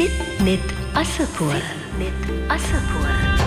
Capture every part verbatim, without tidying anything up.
සිත් net අසපුව net අසපුව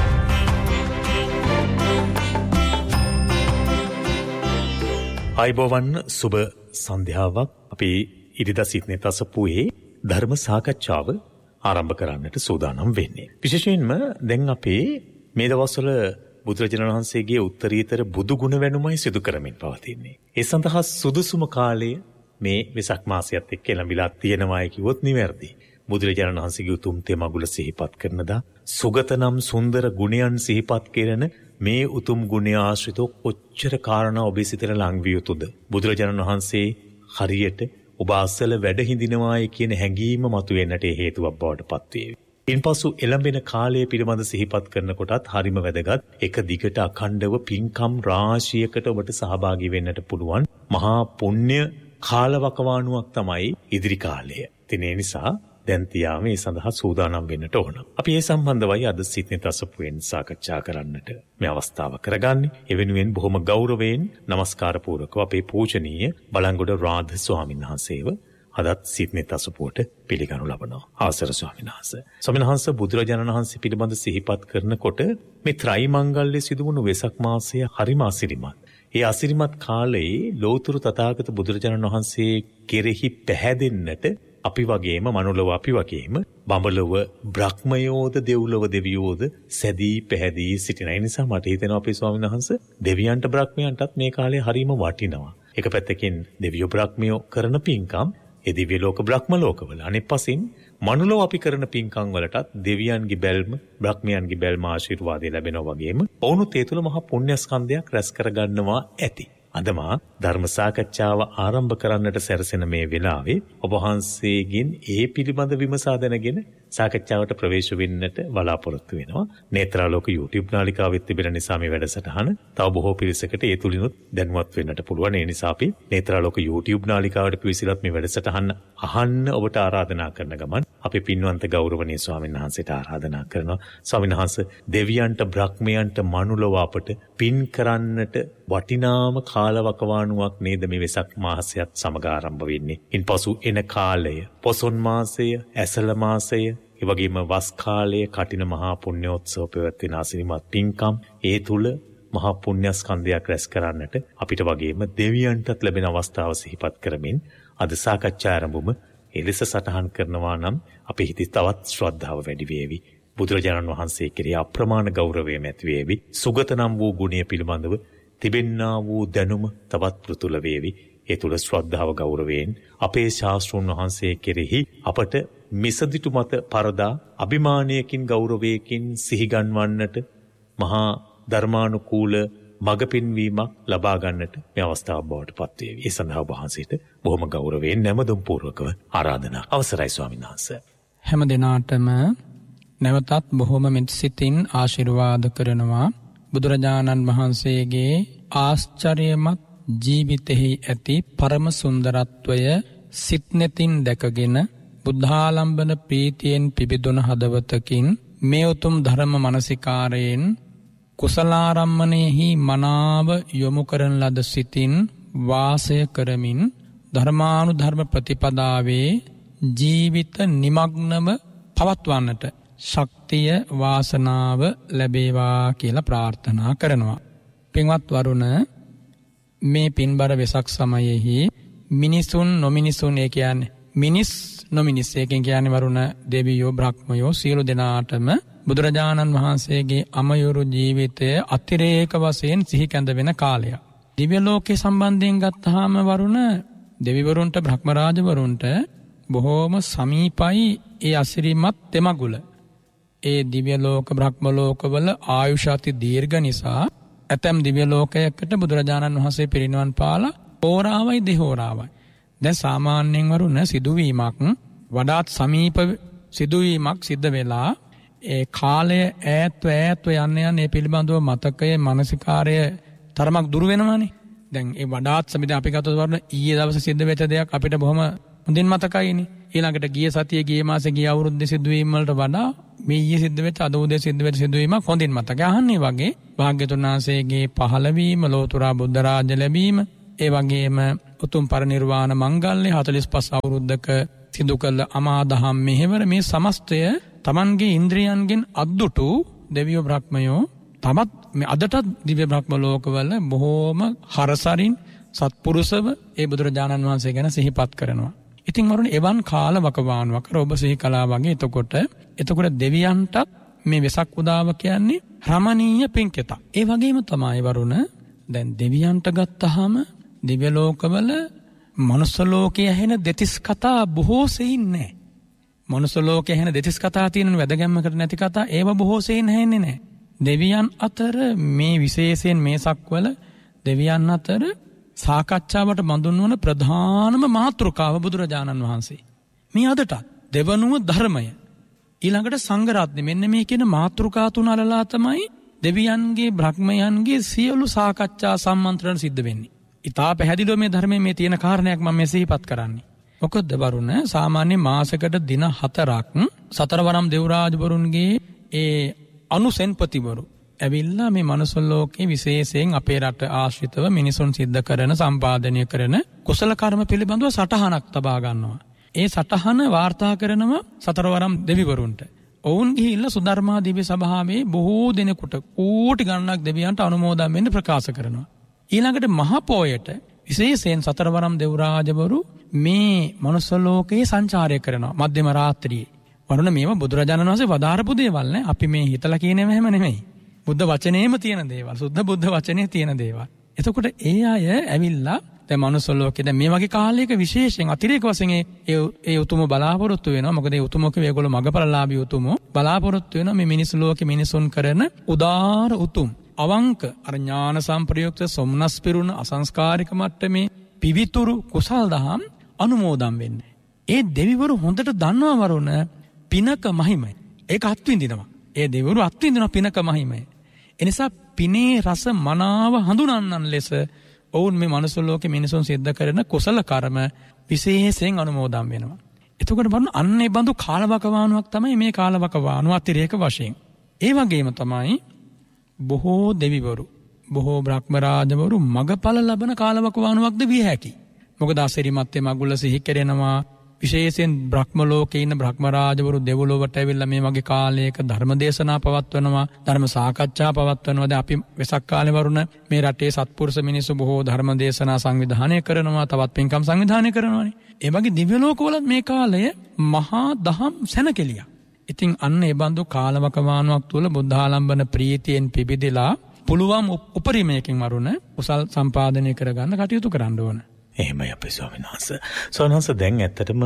අයිබෝවන් සුබ සන්ධ්‍යාවක්. අපි ඉරිදා සිත් net අසපුවේ ධර්ම සාකච්ඡාව ආරම්භ කරන්නට සූදානම් වෙන්නේ. විශේෂයෙන්ම දැන් අපේ මේ දවස්වල බුදුරජාණන් වහන්සේගේ උත්තරීතර බුදු ගුණ වැනුමයි සිදු කරමින් පවතින්නේ. ඒ සඳහා සුදුසුම කාලය මේ වෙසක් මාසයත් එක්ක එළඹිලා තියෙනවායි කිව්වොත් නිවැරදි. බුදුරජාණන් වහන්සේගේ උතුම් තෙමඟුල සිහිපත් කරනදා සුගතනම් සුන්දර ගුණයන් සිහිපත් කරන මේ උතුම් ගුණය ආශ්‍රිතව කොච්චර කාරණා ඔබේ සිතට ලං විය යුතුද? බුදුරජාණන් වහන්සේ හරියට ඔබ අසල වැඩ හිඳිනවායි කියන හැඟීම මතුවෙන්නට හේතුවක් බවට පත්වේ. ඉන්පසු එළඹෙන කාලය පිළිබඳ සිහිපත් කරනකොටත් හරිම වැදගත්. එක දිගට අඛණ්ඩව පින්කම් රාශියකට ඔබට සහභාගී වෙන්නට පුළුවන් මහා පුණ්‍ය කාලවකවානුවක් තමයි ඉදිරි කාලය. ඉතින් ඒ නිසා දැන් තියාම මේ සඳහා සූදානම් වෙන්නට ඕන. අපි ඒ සම්බන්ධවයි අද සිත් net අසපුවෙන් සාකච්ඡා කරන්නට මේ අවස්ථාව කරගන්නේ. ඒ වෙනුවෙන් බොහොම ගෞරවයෙන් নমස්කාර පූර්වකව අපේ පූජනීය බලංගොඩ රාධ ස්වාමීන් වහන්සේව අදත් සිත් net අසපුවට පිළිගනු ලබනවා. අවසර ස්වාමීන් වහන්සේ. ස්වාමීන් වහන්සේ බුදුරජාණන් වහන්සේ පිළිබඳ සිහිපත් කරනකොට මේ ත්‍රිමංගල්‍ය සිදු වුණු වෙසක් මාසය හරිම අසිරිමත්. ඒ අසිරිමත් කාලයේ ලෝතුරු තථාගත බුදුරජාණන් වහන්සේ කෙරෙහි පැහැදෙන්නට අපි වගේම මනුලව අපි වගේම බඹලව බ්‍රහ්මයෝද දෙව්ලොව දෙවියෝද සැදී පැහැදී සිටින. ඒ නිසා මට හිතෙනවා අපේ ස්වාමීන් වහන්සේ දෙවියන්ට බ්‍රහ්මයන්ටත් මේ කාලේ හරීම වටිනවා. එක පැත්තකින් දෙවියෝ බ්‍රහ්මයෝ කරන පින්කම් ඒ දිව්‍ය ලෝක බ්‍රහ්ම ලෝකවල, අනෙක් පසින් මනුලව අපි කරන පින්කම් වලටත් දෙවියන්ගේ බැල්ම බ්‍රහ්මයන්ගේ බැල්ම ආශිර්වාදය ලැබෙනවා වගේම ඔවුනුත් ඒ තුළ මහා පුණ්‍ය ස්කන්ධයක් රැස් කරගන්නවා ඇති. අදමා ධර්ම සාකච්ඡාව ආරම්භ කරන්නට සැරසෙන මේ වෙලාවේ ඔබ වහන්සේගෙන් ඒ පිළිබඳ විමසා දැනගෙන සාකච්ඡාවට ප්‍රවේශ වෙන්නට බලාපොරොත්තු වෙනවා. නේත්‍රාලෝක YouTube නාලිකාවෙත් තිබෙන නිසා මේ වැඩසටහන තව බොහෝ පිරිසකට ඒ තුලිනුත් දැනුවත් වෙන්නට පුළුවන්. ඒ නිසා අපි නේත්‍රාලෝක YouTube නාලිකාවට පිවිසිලත් මේ වැඩසටහන අහන්න ඔබට ආරාධනා කරන ගමන් අපි පින්වන්ත ගෞරවනීය ස්වාමීන් වහන්සේට ආරාධනා කරනවා. ස්වාමීන් වහන්සේ දෙවියන්ට බ්‍රහ්මයන්ට මනුලව අපට පින් කරන්නට වටිනාම කාලවකවානුවක් නේද මේ වෙසක් මාසයත් සමග ආරම්භ වෙන්නේ. ඉන්පසු එන කාලය පොසොන් මාසය, ඇසළ මාසය, ඒ වගේම වස් කාලය, කටින මහා පුණ්‍යෝත්සව පැවැත්වෙන අසිරිමත් පින්කම්, ඒ තුල මහා පුණ්‍ය ස්කන්ධයක් රැස් කරන්නට අපිට වගේම දෙවියන්ටත් ලැබෙන අවස්ථාව සිහිපත් කරමින් අද සාකච්ඡා ආරම්භුම එලෙස සටහන් කරනවා නම් අපේ හිතේ තවත් ශ්‍රද්ධාව වැඩි වේවි. බුදුරජාණන් වහන්සේ කෙරෙහි අප්‍රමාණ ගෞරවය ඇති වේවි. සුගත නම් වූ ගුණය පිළිබඳව තිබෙන්නා වූ දැනුම තවත් පෘතුල වේවි. ඒ තුල ශ්‍රද්ධාව ගෞරවයෙන් අපේ ශාස්ත්‍රඥ වහන්සේ කෙරෙහි අපට මිසදිටු මත පරදා අභිමානයකින් ගෞරවයකින් සිහිගන්වන්නට මහා ධර්මානුකූල මඟ පෙන්වීමක් ලබා ගන්නට මේ අවස්ථාව බවට පත් වේවි. ඒ සඳහා වහන්සේට බොහොම ගෞරවයෙන් නැමදුම් පූර්වකව ආරාධනා. අවසරයි ස්වාමීන් වහන්සේ. හැම දිනාටම නැවතත් බොහොම මෙත් සිතින් ආශිර්වාද කරනවා. බුදුරජාණන් වහන්සේගේ ආශ්චර්යමත් ජීවිතෙහි ඇති පරම සුන්දරත්වය සිත් netin දැකගෙන බුද්ධාලම්බන ප්‍රීතියෙන් පිබිදුන හදවතකින් මේ උතුම් ධර්ම මනසිකාරයෙන් කුසලාරම්මණයෙහි මනාව යොමු කරන ලද සිතින් වාසය කරමින් ධර්මානුධර්ම ප්‍රතිපදාවේ ජීවිත නිමග්නව පවත්වන්නට ශක්තිය වාසනාව ලැබේවා කියලා ප්‍රාර්ථනා කරනවා. පින්වත් වරුණ, මේ පින්බර වෙසක් සමයෙහි මිනිසුන් නොමිනිසුන්, ඒ කියන්නේ මිනිස් නොමිනිස්, ඒකෙන් කියන්නේ වරුණ දෙවියෝ බ්‍රහ්මයෝ සියලු දෙනාටම බුදුරජාණන් වහන්සේගේ අමයුරු ජීවිතය අතිරේක වශයෙන් සිහි කැඳ වෙන කාලයක්. දිව්‍ය ලෝකයේ සම්බන්ධයෙන් ගත්තාම වරුණ දෙවිවරුන්ට බ්‍රහ්ම රාජවරුන්ට බොහෝම සමීපයි ඒ අසිරිමත් තෙමගුල. ඒ දිව්‍ය ලෝක බ්‍රහ්ම ලෝකවල ආයුෂ අති දීර්ඝ නිසා ඇතැම් දිව්‍ය ලෝකයකට බුදුරජාණන් වහන්සේ පිරිනිවන් පාලා හෝරාවයි දෙහෝරාවයි. දැන් සාමාන්‍යයෙන් වරුණ සිදුවීමක් වඩාත් සමීප සිදුවීමක් සිද්ධ වෙලා ඒ කාලය ඈත්ව ඈත්ව යන්න යන ඒ පිළිබඳව මතකයේ මානසිකාරය තරමක් දුර වෙනවානේ. දැන් ඒ වඩාත් සමිත අපි ගත්තොත් වරුණ ඊයේ දවසේ සිද්ධ වෙච්ච දෙයක් අපිට බොහොම හොඳින් මතකයිනේ. ඊළඟට ගිය සතියේ ගිය මාසේ ගිය අවුරුද්දේ සිදුවීම් වලට වඩා මේ ඊයේ සිද්ධ වෙච්ච අද උදේ සිද්ධ වෙච්ච සිදුවීමක් හොඳින් මතක අහන්නේ වගේ භාග්‍යතුන් වහන්සේගේ පහළවීම, ලෝතුරා බුද්ධ රාජ්‍ය ලැබීම, ඒ වගේම උතුම් පරිනිර්වාණ මංගල්‍ය හතළිස් පහ අවුරුද්දක සිදු කළ අමාදහම් මෙහෙවර මේ සමස්තය තමන්ගේ ඉන්ද්‍රියන්ගෙන් අද්දුටු දෙවියෝ බ්‍රහ්මයෝ තමත් මේ අදටත් දිව්‍ය බ්‍රහ්ම ලෝකවල බොහෝම හරසරින් සත්පුරුෂව ඒ බුදුරජාණන් වහන්සේ ගැන සිහිපත් කරනවා. ඉතින් මරුණ එවන් කාල වකවානුවක් ඔබ සිහි කළා වගේ එතකොට එතකොට දෙවියන්ට මේ වෙසක් උදාව කියන්නේ රමණීය පින්කෙත. ඒ වගේම තමයි වරුණ දැන් දෙවියන්ට ගත්තාම දිව්‍ය ලෝකවල මනුස්ස ලෝකයේ ඇහෙන දෙතිස් කතා බොහෝ සෙයින් නැහැ. මනුස්ස ලෝකයේ ඇහෙන දෙතිස් කතා තියෙන වැදගැම්මකට නැති කතා ඒව බොහෝ සෙයින් ඇහෙන්නේ නැහැ. දෙවියන් අතර මේ විශේෂයෙන් මේ සක්වල දෙවියන් අතර සාකච්ඡාවට බඳුන් වන ප්‍රධානම මාතෘකාව බුදුරජාණන් වහන්සේ. මේ අදටත් දෙවනුව ධර්මය ඊළඟට සංඝරත්නය මෙන්න මේ කියන මාතෘකා තුන අලලා තමයි දෙවියන්ගේ බ්‍රහ්මයන්ගේ සියලු සාකච්ඡා සම්මන්ත්‍රණ සිද්ධ වෙන්නේ. ඉතා පැහැදිලිව මේ ධර්මයේ මේ තියෙන කාරණයක් මම මේ සිහිපත් කරන්නේ. මොකද වරුණ සාමාන්‍ය මාසයකට දින හතරක් සතරවරම් දෙව්රාජවරුන්ගේ ඒ අනුසෙන්පතිවරු ඇවිල්ලා මේ මනුස්ස ලෝකේ විශේෂයෙන් අපේ රට ආශ්‍රිතව මිනිසුන් සිද්ධ කරන සම්පාදනය කරන කුසල කර්ම පිළිබඳව සටහනක් තබා ගන්නවා. ඒ සටහන වාර්තා කරනවා සතරවරම් දෙවිවරුන්ට. ඔවුන් ගිහිල්ලා සුධර්මා දිව්‍ය සභාවේ බොහෝ දිනකට කෝටි ගණනක් දෙවියන්ට අනුමෝදන් වෙන්න ප්‍රකාශ කරනවා. ඊළඟට මහ පොයට විශේෂයෙන් සතරවරම් දෙව්රාජවරු මේ මනුස්ස ලෝකයේ සංචාරය කරනවා මධ්‍යම රාත්‍රියේ. වරුණ මේව බුදුරජාණන් වහන්සේ වදාරපු දේවල් නේ. අපි මේ හිතලා කියනේම එහෙම නෙමෙයි. බුද්ධ වචනේම තියෙන දේවල්. සුද්ධ බුද්ධ වචනේ තියෙන දේවල්. එතකොට ඒ අය ඇවිල්ලා දැන් මනුස්ස ලෝකේ දැන් මේ වගේ කාලයක විශේෂයෙන් අතිරේක වශයෙන් ඒ ඒ උතුම බලාපොරොත්තු වෙනවා. මොකද ඒ උතුමක වේගොල්ලෝ මගපරලාභී උතුමෝ බලාපොරොත්තු වෙනවා මේ මිනිස් ලෝකේ මිනිසුන් කරන උදාර උතුම් අවංක අර ඥාන සම්ප්‍රයුක්ත සොම්නස් පිරුණ අසංස්කාරික මට්ටමේ පිවිතුරු කුසල් දහම් අනුමෝදන් වෙන්නේ. ඒ දෙවිවරු හොඳට දන්නවා වරුණ පිනක මහිමය. ඒක අත්විඳිනවා. ඒ දෙවිවරු අත්විඳිනවා පිනක මහිමය. එනිසා පිනේ රස මනාව හඳුනන්නන් ලෙස ඔවුන් මේ මනුස්ස ලෝකේ මිනිසුන් සිද්ධ කරන කුසල කර්ම විශේෂයෙන් අනුමෝදන් වෙනවා. එතකොට බලන්න අන්න ඒ බඳු කාලවකවානුවක් තමයි මේ කාලවකවානුව අතිරේක වශයෙන්. ඒ වගේම තමයි බොහෝ දෙවිවරු බොහෝ බ්‍රහ්ම රාජවරු මගපල ලබන කාලවකවානුවක්ද විය හැකියි. මොකද අසිරිමත්යේ මගුල සිහි කෙරෙනවා. විශේෂයෙන් බ්‍රහ්ම ලෝකේ ඉන්න බ්‍රහ්ම රාජවරු දෙව්ලොවට ඇවිල්ලා මේ වගේ කාලයක ධර්ම දේශනා පවත්වනවා, ධර්ම සාකච්ඡා පවත්වනවා. දැන් අපි වෙසක් කාලේ වරුණ මේ රටේ සත්පුරුෂ මිනිස්සු බොහෝ ධර්ම දේශනා සංවිධානය කරනවා, තවත් පින්කම් සංවිධානය කරනවානේ. ඒ වගේ දිව්‍ය ලෝකවලත් මේ කාලය මහා දහම් සැනකෙලියක්. ඉතින් අන්න ඒ බඳු කාලවකවානුවක් තුල බුද්ධාලම්බන ප්‍රීතියෙන් පිබිදලා පුළුවන් උපරිමයකින් වරුණ කුසල් සම්පාදනය කරගන්න කටයුතු කරන්න ඕන. එහෙමයි අපේ ස්වාමීන් වහන්සේ. ස්වාමීන් වහන්සේ දැන් ඇත්තටම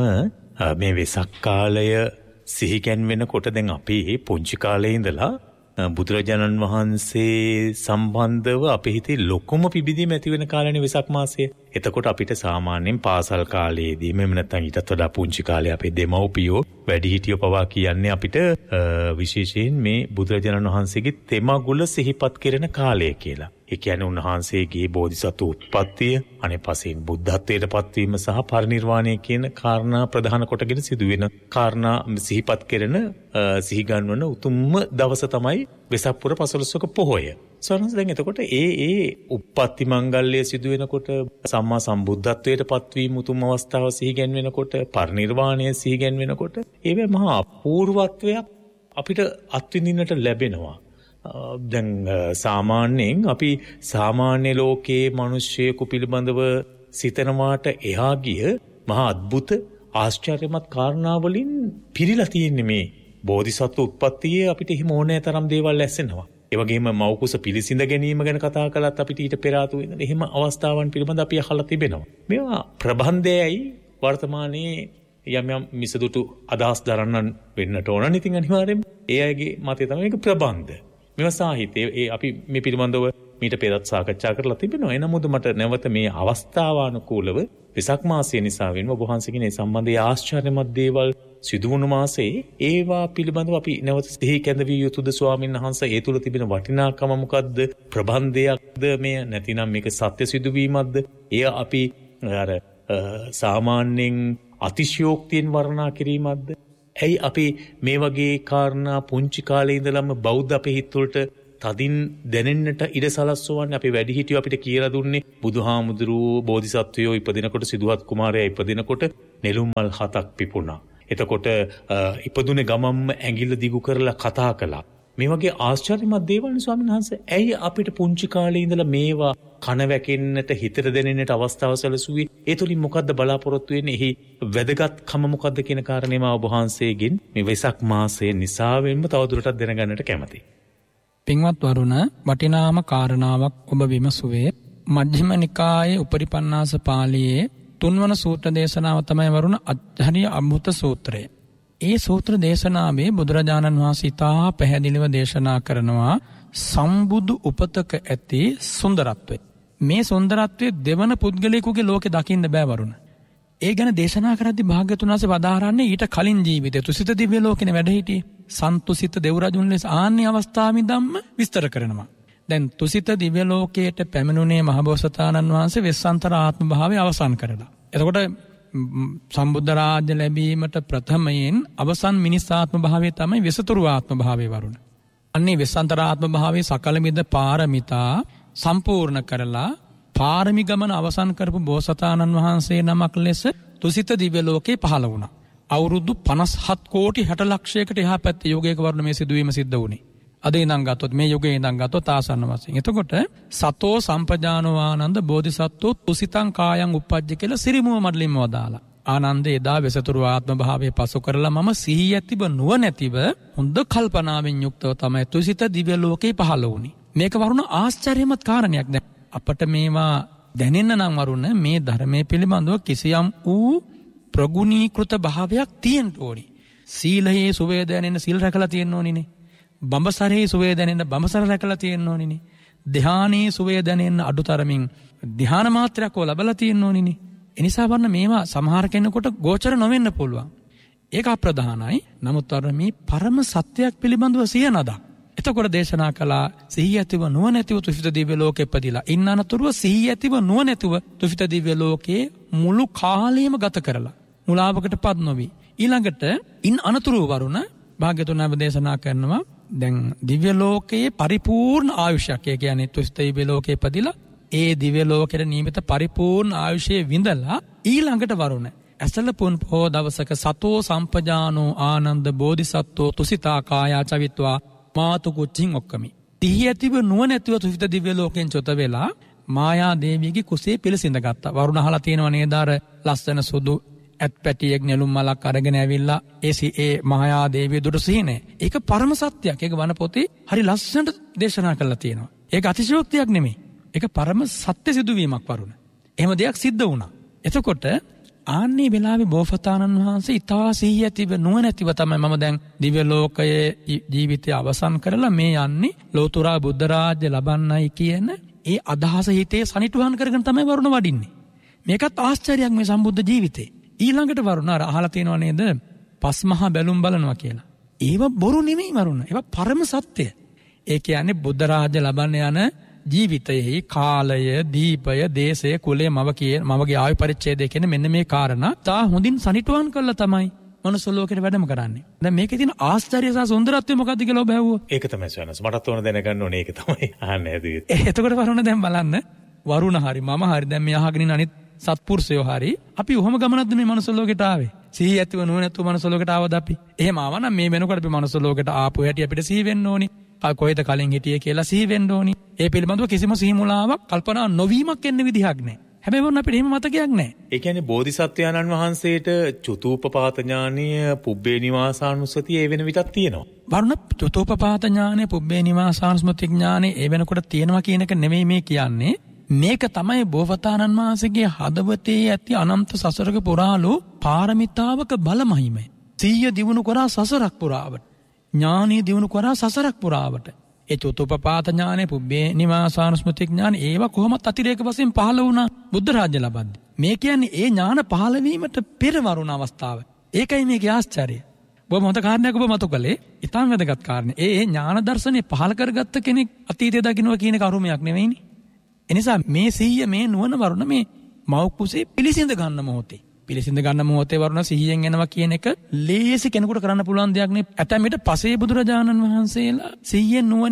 මේ වෙසක් කාලය සිහිකැන් වෙනකොට දැන් අපි පුංචි කාලේ ඉඳලා බුදුරජාණන් වහන්සේ සම්බන්ධව අපේ හිතේ ලොකුම පිබිදීම ඇති වෙන කාලනේ වෙසක් මාසය. එතකොට අපිට සාමාන්‍යයෙන් පාසල් කාලයේදී මෙන්න නැත්නම් ඊටත් වඩා පුංචි කාලේ අපේ දෙමව්පියෝ වැඩිහිටියෝ පවා කියන්නේ අපිට විශේෂයෙන් මේ බුදුරජාණන් වහන්සේගේ තෙමගුල සිහිපත් කරන කාලය කියලා. ඒ කියන්නේ උන්වහන්සේගේ බෝධිසත්ව උත්පත්තිය, අනේ පසෙන් බුද්ධත්වයට පත්වීම සහ පරිනිර්වාණය කියන කාරණා ප්‍රධාන කොටගෙන සිදුවෙන කාරණා සිහිපත් කරන සිහිගන්වන උතුම්ම දවස තමයි වෙසක් පුර පසළොස්වක පොහොය. සරණස් දැන් එතකොට ඒ ඒ උප්පත්ති මංගල්‍ය සිදු වෙනකොට සම්මා සම්බුද්ධත්වයට පත්වීම උතුම් අවස්ථාව සිහිගැන්වෙනකොට පරිනිර්වාණය සිහිගැන්වෙනකොට ඒවේ මහා අපූර්වත්වයක් අපිට අත්විඳින්නට ලැබෙනවා. දැන් සාමාන්‍යයෙන් අපි සාමාන්‍ය ලෝකයේ මිනිස්සෙකු පිළිබඳව සිතනවාට එහා ගිය මහා අద్భుත ආශ්චර්යමත් කාරණාවලින් පිරීලා තියෙන්නේ මේ බෝධිසත්ව උත්පත්තියේ අපිට හිම ඕනෑ තරම් දේවල් ඇසෙනවා. ඒ වගේම මෞකුස පිළිසිඳ ගැනීම ගැන කතා කළත් අපිට ඊට පෙර ආතු වෙන එහෙම අවස්ථාවන් පිළිබඳ අපි අහලා තිබෙනවා. මේවා ප්‍රබන්ධයයි වර්තමානයේ යම් යම් මිසදුටු අදහස් දරන්නන් වෙන්නට ඕන. ඉතින් අනිවාර්යයෙන් ඒ අයගේ මතය තමයි මේක ප්‍රබන්ධ. මේවා සාහිත්‍ය ඒ අපි මේ පිළිබඳව මීට පෙරත් සාකච්ඡා කරලා තිබෙනවා. එනමුද මට නැවත මේ අවස්ථාවානුකූලව වෙසක් මාසය නිසා වෙන ඔබ වහන්සේගේ මේ සම්බන්ධයේ ආශ්චර්යමත් දේවල් සිදු වුණු මාසයේ ඒවා පිළිබඳව අපි නැවත සිහි කැඳවිය යුතුද ස්වාමීන් වහන්සේ? ඒ තුල තිබෙන වටිනාකම මොකද්ද? ප්‍රබන්ධයක්ද මේ නැතිනම් මේක සත්‍ය සිදුවීමක්ද? එය අපි අර සාමාන්‍යයෙන් අතිශයෝක්තියෙන් වර්ණනා කිරීමක්ද? ඇයි අපි මේ වගේ කාරණා පුංචි කාලේ ඉඳලම බෞද්ධ අපේ හිත වලට තදින් දැනෙන්නට ඉඩ සලස්වන්නේ අපේ වැඩිහිටියෝ අපිට කියලා දුන්නේ බුදුහාමුදුරුවෝ බෝධිසත්වයෝ ඉපදිනකොට සිදුහත් කුමාරයා ඉපදිනකොට නෙළුම් මල් හතක් පිපුණා. එතකොට ඉපදුනේ ගමම්ම ඇඟිල්ල දිගු කරලා කතා කළා. මේ වගේ ආශ්චර්යමත් දේවල් ස්වාමීන් වහන්සේ ඇයි අපිට පුංචි කාලේ ඉඳලා මේවා කන වැකෙන්නට හිතට දැනෙන්නට අවස්ථාව සැලසුවේ? ඒ තුලින් මොකද්ද බලාපොරොත්තු වෙන්නේ? එහි වැදගත්කම මොකද්ද කියන කාරණේම ඔබ වහන්සේගෙන් මේ වෙසක් මාසයේ නිසාවෙන්ම තවදුරටත් දැනගන්නට කැමතියි. පින්වත් වරුණ, වටිනාම කාරණාවක් ඔබ විමසුවේ. මජ්ක්‍ධිම නිකායේ උපරිපන්නාස පාළියේ තුන්වන සූත්‍ර දේශනාව තමයි වරුණ අච්චරිය අමෘත සූත්‍රය. ඒ සූත්‍ර දේශනාවේ බුදුරජාණන් වහන්සේ ඉතා පැහැදිලිව දේශනා කරනවා සම්බුදු උපතක ඇති සුන්දරත්වය. මේ සුන්දරත්වයේ දෙවන පුද්ගලයෙකුගේ ලෝකේ දකින්න බෑ වරුණ. ඒ ගැන දේශනා කරද්දී භාග්‍යවතුන් වහන්සේ වදාහරන්නේ ඊට කලින් ජීවිතේ තුසිත දිව්‍ය ලෝකෙනේ වැඩ හිටියේ. සන්තුසිත දෙව්රජුන් ලෙස ආන්නේ අවස්ථාවෙ ධම්ම විස්තර කරනවා. දැන් තුසිත දිව්‍ය ලෝකයට පැමිණුනේ මහබෝසතාණන් වහන්සේ වෙස්සන්තර ආත්ම භාවය අවසන් කරලා. එතකොට සම්බුද්ධ රාජ්‍ය ලැබීමට ප්‍රථමයෙන් අවසන් මිනිස් ආත්ම භාවය තමයි වෙසතුරු ආත්ම භාවය වරුණ. අන්නේ වෙස්සන්තර ආත්ම භාවයේ සකල මිද පාරමිතා සම්පූර්ණ කරලා පාරමී ගමන අවසන් කරපු බෝසතාණන් වහන්සේ නමක් ලෙස තුසිත දිව්‍ය ලෝකේ පහළ වුණා. අවුරුදු පනස් හත් කෝටි හැට ලක්ෂයකට එහා පැත්තේ යුගයක වරුණ මේ සිදුවීම සිද්ධ වුණේ. අද ඉඳන් ගත්තොත් මේ යුගයේ ඉඳන් ගත්තොත් ආසන්න වශයෙන්. එතකොට සතෝ සම්පජානෝ ආනන්ද බෝධිසත්වෝ තුසිතං කායං උප්පජ්ජ කියලා සිරිමුව මඩලින්ම වදාලා. ආනන්ද එදා වෙසතුරු ආත්ම භාවයේ පසු කරලා මම සිහිය ඇතිව නුවණැතිව හොඳ කල්පනාවෙන් යුක්තව තමයි තුසිත දිව්‍ය ලෝකේ පහළ වුණේ. මේක වරුණ ආශ්චර්යමත් කාරණයක්. දැන් අපට මේවා දැනෙන්න නම් වරුණ මේ ධර්මයේ පිළිබඳව කිසියම් වූ ප්‍රගුණීකృత භාවයක් තියෙන්න ඕනි. සීලයේ සුවය දැනෙන සීල් රැකලා තියෙන්න ඕනිනේ. බඹසරේ සුවය දැනෙන බඹසර රැකලා තියෙන්න ඕනිනේ. ධානයේ සුවය දැනෙන අඩුතරමින් ධාන මාත්‍රයක් හෝ ලැබලා තියෙන්න ඕනිනේ. එනිසා වන්න මේවා සමහර කෙනෙකුට ගෝචර නොවෙන්න පුළුවන්. ඒක අප්‍රධානයි. නමුත් අර මේ පරම සත්‍යයක් පිළිබඳව සිය නදක්. එතකොට දේශනා කළා සිහිය ඇතිව නුවණැතිව තුසිත දිව්‍ය ලෝකෙ ඉපදිලා ඉන්න අනතුරුව සිහිය ඇතිව නුවණැතිව තුසිත දිව්‍ය ලෝකේ මුළු කාලයම ගත කරලා මුලාවකටපත් නොවි. ඊළඟට ඉන් අනතුරුව වරුණ භාග්‍යතුන් වහන්සේ දේශනා කරනවා දැන් දිව්‍ය ලෝකයේ පරිපූර්ණ ආයුෂයක්. ඒ කියන්නේ තුසිත දිව්‍ය ලෝකේ ඉපදිලා ඒ දිව්‍ය ලෝකෙට නියමිත පරිපූර්ණ ආයුෂයේ විඳලා ඊළඟට වරුණ ඇසල පුන් පොහෝ දවසක සතෝ සම්පජානෝ ආනන්ද බෝධිසත්වෝ තුසිතා කායා චවිත්වා මාතු කුච්චින් ඔක්කමි. තිහි ඇතිව නුවණැතිව තුසිත දිව්‍ය ලෝකෙන් චොත වෙලා මායා දේවියගේ කුසේ පිළිසිඳ ගත්තා. වරුණ අහලා තියෙනවා නේද අර ලස්සන සුදු ඇත් පැටියෙක් නෙළුම් මලක් අරගෙන ඇවිල්ලා ඒසි ඒ මායා දේවිය දුටු සිහිනේ. ඒක පරම සත්‍යයක්. ඒක වන පොතේ හරි ලස්සනට දේශනා කරලා තියෙනවා. ඒක අතිශයෝක්තියක් නෙමෙයි. ඒක පරම සත්‍ය සිදුවීමක් වරුණ. එහෙම දෙයක් සිද්ධ වුණා. එතකොට ආන්නේ වෙලාවේ බෝසතාණන් වහන්සේ ඊතා සිහිය ඇතිව නුවණැතිව තමයි මම දැන් දිව්‍ය ලෝකයේ ජීවිතය අවසන් කරලා මේ යන්නේ ලෝතුරා බුද්ධ රාජ්‍ය ලබන්නයි කියන ඒ අදහස හිතේ සනිටුහන් කරගෙන තමයි වරුණ වඩින්නේ. මේකත් ආශ්චර්යයක් මේ සම්බුද්ධ ජීවිතේ. ඊළඟට වරුණ අර අහලා තියෙනව නේද පස්මහා බැලුම් බලනවා කියලා. ඒව බොරු නෙමෙයි වරුණ. ඒව පරම සත්‍ය. ඒ කියන්නේ බුද්ධ රාජ්‍ය ලබන්න යන ජීවිතයේ කාලය, දීපය, දේශය, කුලය, මව කියන මවගේ ආයු පරිච්ඡේදය කියන මෙන්න මේ කාරණා තා හොඳින් සනිටුහන් කරලා තමයි මනුස්ස ලෝකෙට වැඩම කරන්නේ. දැන් මේකේ තියෙන ආශ්චර්ය සහ සුන්දරත්වය මොකක්ද කියලා ඔබ ඇහුවෝ. ඒක තමයි සවනස්. මටත් ඕන දැනගන්න ඕනේ ඒක තමයි. අහන්නේ ඇදුවේ. එතකොට වරුණ දැන් බලන්න වරුණ හරි මම හරි දැන් මේ අහගෙන ඉන්න අනිත් සත්පුරුෂයෝ හරි අපි ඔහම ගමනක්ද මේ මනුස්ස ලෝකෙට ආවේ. සිහි ඇතිව නුවණැතුව මනුස්ස ලෝකෙට ආවද අපි? එහෙම ආවනම් මේ වෙනකොට අපි මනුස්ස ලෝකෙට ආපු හැටි අපිට සිහි වෙන්න ඕනි. කොහෙද කලින් හිටියේ කියලා සිහි වෙන්න ඕනි. ඒ පිළිබඳව කිසිම සිහි මුලාවක් කල්පනා නොවීමක් එන්න විදිහක් නැහැ. හැබැයි වුණ අපිට එහෙම මතකයක් නැහැ. ඒ කියන්නේ බෝධිසත්වයන්න් වහන්සේට චතුූපපාත ඥානීය පුබ්බේ නිවාසානුස්සතිය ඒ වෙන විටක් තියෙනවා. වරුණ චතුූපපාත ඥානය පුබ්බේ නිවාසානුස්මති ඥානය ඒ වෙනකොට තියෙනවා කියන එක නෙමෙයි මේ කියන්නේ. මේක තමයි බෝසතාණන් වහන්සේගේ හදවතේ ඇති අනන්ත සසරක පුරාලු පාරමිතාවක බලමහිමයි. සීය දිනුණු කරා සසරක් පුරාවට. ඥානීය දිනුණු කරා සසරක් පුරාවට. ඒ චතුූපපාත ඥානෙ පුබ්බේ නිවාසානුස්මති ඥාන ඒවා කොහොමත් අතිරේක වශයෙන් පහළ වුණා බුද්ධ රාජ්‍ය ලබද්දී. මේ කියන්නේ ඒ ඥාන පහළ වීමට පෙර වරුණ අවස්ථාව. ඒකයි මේකේ ආශ්චර්යය. බොහොම හොඳ කාරණයක් ඔබ මතු කළේ. ඊටම වැදගත් කාරණේ. ඒ ඒ ඥාන දර්ශනේ පහළ කරගත්ත කෙනෙක් අතීතය දකින්නවා කියන කරුමයක් නෙවෙයිනේ. එනිසා මේ සිහිය මේ නුවණ වරුණ මේ මව් කුසේ පිළිසිඳ ගන්න මොහොතේ පිළිසිඳ ගන්න මොහොතේ වරුණ සිහියෙන් එනවා කියන එක ලේසි කෙනෙකුට කරන්න පුළුවන් දෙයක් නෙවෙයි. ඇතැම් විට පසේ බුදුරජාණන් වහන්සේලා සිහියෙන් නුවණින්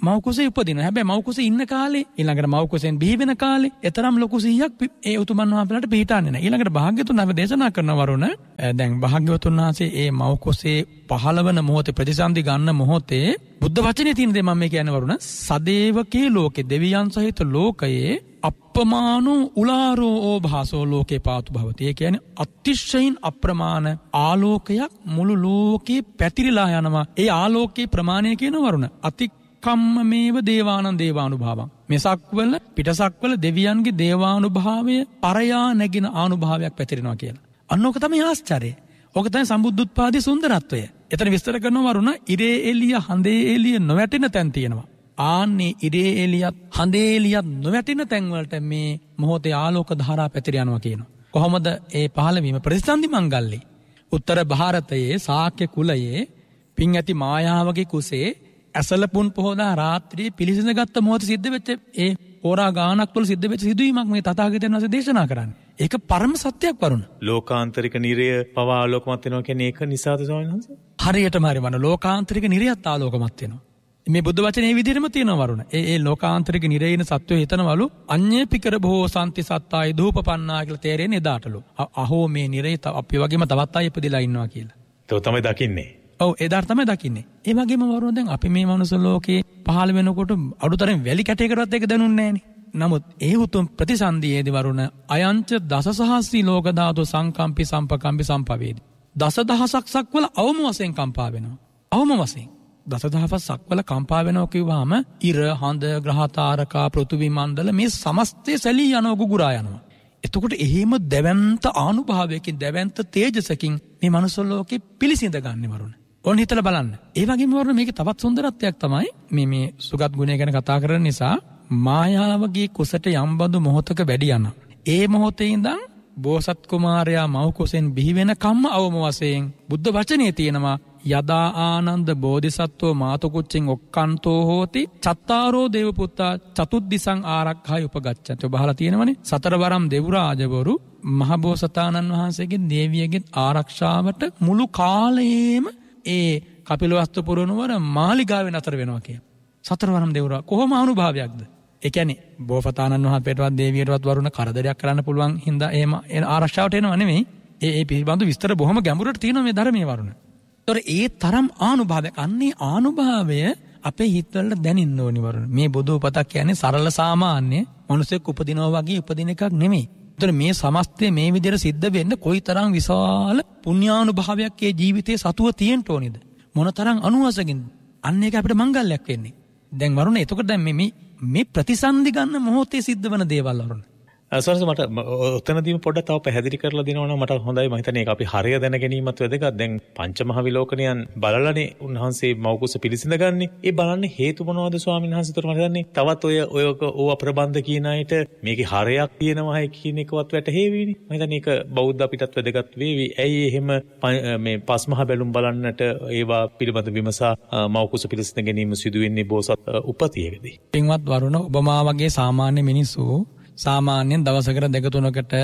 මව් කුසේ උපදිනවා. හැබැයි මව් කුසේ ඉන්න කාලේ ඊළඟට මව් කුසෙන් බිහි වෙන කාලේ එතරම් ලොකු සිහියක් ඒ උතුමන් වහන්සේලාට පිහිටන්නේ නැහැ. ඊළඟට භාග්‍යතුන් වහන්සේ දේශනා කරන වරුණ දැන් භාග්‍යවතුන් වහන්සේ ඒ මව් කුසේ පහළවන මොහොතේ ප්‍රතිසන්දි ගන්න මොහොතේ බුද්ධ වචනේ තියෙන දේ මම මේ කියන්නේ වරුණ සදේවකේ ලෝකේ දෙවියන් සහිත ලෝකයේ අප්‍රමාණෝ උලාරෝ ඕභාසෝ ලෝකේ පාතු භවති. ඒ කියන්නේ අතිශයින් අප්‍රමාණ ආලෝකයක් මුළු ලෝකේ පැතිරිලා යනවා. ඒ ආලෝකයේ ප්‍රමාණය කියන වරුණ අති කම්ම මේව දේවානන් දේවානුභාවං. මෙසක්වල පිටසක්වල දෙවියන්ගේ දේවානුභාවය පරයා නැගින ආනුභාවයක් පැතිරෙනවා කියලා. අන්න ඕක තමයි ආශ්චර්යය. ඕක තමයි සම්බුද්ධෝත්පාදයේ සුන්දරත්වය. එතන විස්තර කරනවා වරුණ ඉරේ එළිය හඳේ එළිය නොවැටෙන තැන් තියෙනවා. ආන්නේ ඉරේ එළියත් හඳේ එළියත් නොවැටෙන තැන් වලට මේ මොහොතේ ආලෝක ධාරා පැතිර යනවා කියනවා. කොහොමද ඒ පහළවීම ප්‍රතිසන්දි මංගල්ලේ උත්තර ಭಾರತයේ ශාක්‍ය කුලයේ පින් ඇති මායාවගේ කුසේ ඇසලපුන් පොහොදා රාත්‍රියේ පිළිසිඳගත් මොහොත සිද්ධ වෙච්ච ඒ හෝරා ගානක් තුළ සිද්ධ වෙච්ච සිදුවීමක් මේ තථාගතයන් වහන්සේ දේශනා කරන්නේ. ඒක පරම සත්‍යයක් වරුණ. ලෝකාන්තරික නිරය පවා ආලෝකමත් වෙනවා කියන්නේ ඒක නිසාද ස්වාමීන් වහන්සේ? හරියටම හරි වන ලෝකාන්තරික නිරයත් ආලෝකමත් වෙනවා. මේ බුද්ධ වචනේ මේ විදිහටම තියෙනවා වරුණ. ඒ ඒ ලෝකාන්තරික නිරේන සත්වෝ හිතනවලු අඤ්ඤේ පිකර බොහෝ සම්ති සත්තායි දූපපන්නා කියලා තේරෙන්නේ එදාටලු. අහෝ මේ නිරේ අපි වගේම තවත් අය ඉපදිලා ඉන්නවා කියලා. ඒක තමයි දකින්නේ. ඔව් එදාට තමයි දකින්නේ. ඒ වගේම වරුණ දැන් අපි මේ මනුස්ස ලෝකේ පහළ වෙනකොට අඩුතරෙන් වැලි කැටයකටවත් ඒක දැනුන්නේ නැහනේ. නමුත් ඒ උතුම් ප්‍රතිසන්දියේදී වරුණ අයංච දසසහස්සී ලෝක ධාතු සංකම්පි සම්පකම්පි සම්පවේදී. දසදහසක් සක්වල අවම වශයෙන් කම්පා වෙනවා. අවම වශයෙන් දසදහසක් සක්වල කම්පා වෙනවා කිව්වහම ඉර හඳ ග්‍රහ තාරකා පෘථිවි මණ්ඩල මේ සමස්තය සැලී යනවා ගුගුරා යනවා. එතකොට එහෙම දැවැන්ත ආනුභාවයකින් දැවැන්ත තේජසකින් මේ මනුස්ස ලෝකෙ පිළිසිඳ ගන්න වරුණ. ඕන හිතලා බලන්න. ඒ වගේම වරුණ මේකේ තවත් සුන්දරත්වයක් තමයි මේ මේ සුගත් ගුණය ගැන කතා කරන නිසා මායාවගේ කුසට යම්බඳු මොහොතක වැඩි යනවා. ඒ මොහොතේ ඉඳන් බෝසත් කුමාරයා මව් කුසෙන් බිහි වෙන කම්ම අවම වශයෙන් බුද්ධ වචනේ තියෙනවා යදා ආනන්ද බෝධිසත්වෝ මාතුකුච්චෙන් ඔක්කන්තෝ හෝති චත්තාරෝ දේව පුත්තා චතුද්දිසං ආරක්ඛාය උපගච්ඡති. ඔබ අහලා තියෙනවනේ සතරවරම් දෙව්රාජවරු මහ බෝසතාණන් වහන්සේගේ දේවියගේ ආරක්ෂාවට මුළු කාලයේම ඒ කපිලවස්තු පුරනුවර මාලිගාවේ නතර වෙනවා කිය. සතරවරම් දෙව්රා කොහොම අනුභවයක්ද? ඒ කියන්නේ බෝසතාණන් වහන්සේටවත් දේවියටවත් වරුණ කරදරයක් කරන්න පුළුවන් හින්දා එහෙම ආරක්ෂාවට එනවා නෙමෙයි. ඒ ඒ පිළිබඳ විස්තර බොහොම ගැඹුරට තියෙනවා මේ ධර්මයේ වරුණ. ඒතොර ඒ තරම් ආනුභාවයක් අන්නේ ආනුභාවය අපේ හිතවල දැනෙන්න ඕනි වරුණ. මේ බුදු උපතක් කියන්නේ සරල සාමාන්‍ය මිනිසෙක් උපදිනවා වගේ උපදින එකක් නෙමෙයි. ඒතොර මේ සමස්තය මේ විදිහට සිද්ධ වෙන්න කොයිතරම් විශාල පුණ්‍යානුභාවයක් ඒ ජීවිතේ සතුව තියෙන්න ඕනේද? මොනතරම් අනුවසකින් අන්න ඒක අපිට මංගල්‍යයක් වෙන්නේ. දැන් වරුණ එතකොට දැන් මේ මේ ප්‍රතිසන්දි ගන්න මොහොතේ සිද්ධ වෙන දේවල් වරුණ. සරස මට ඔතනදීම පොඩ්ඩක් තව පැහැදිලි කරලා දෙනවා නම් මට හොඳයි. මම හිතන්නේ ඒක අපි හරිය දැන ගැනීමත් වැදගත්. දැන් පංචමහ විලෝකණයන් බලලානේ උන්වහන්සේ මෞකුස පිළිසිඳ ගන්නේ. ඒ බලන්නේ හේතු මොනවද ස්වාමීන් වහන්සේ? උතර මට දන්නේ තවත් ඔය ඔය ඕව ප්‍රබන්ධ කියන අයට මේකේ හරයක් තියෙනවායි කියන එකවත් වැටහෙවිනේ. මම හිතන්නේ ඒක බෞද්ධ අපිටත් වැදගත් වේවි. ඇයි එහෙම මේ පස්මහ බැලුම් බලන්නට ඒවා පිළිබඳ විමසා මෞකුස පිළිසිඳ ගැනීම සිදු වෙන්නේ බෝසත් උපතියකදී. පින්වත් වරුණ ඔබ මා වගේ සාමාන්‍ය මිනිස්සු සාමාන්‍යයෙන් දවසකට දෙක තුනකට